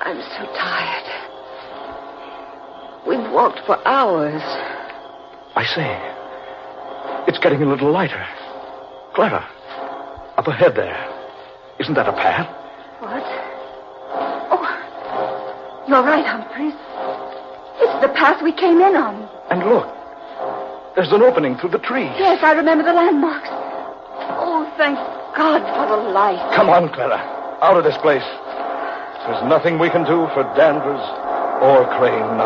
I'm so tired. We've walked for hours. I say, it's getting a little lighter. Clara, up ahead there. Isn't that a path? What? Oh, you're right, Humphreys. It's the path we came in on. And look, there's an opening through the trees. Yes, I remember the landmarks. Oh, thank God for the light. Come on, Clara. Out of this place. There's nothing we can do for Danvers or Crane now.